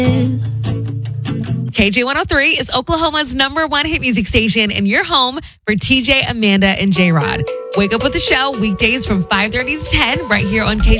KJ103 is Oklahoma's #1 hit music station, and your home for TJ, Amanda, and J-Rod. Wake up with the show weekdays from 5:30 to 10 right here on KJ.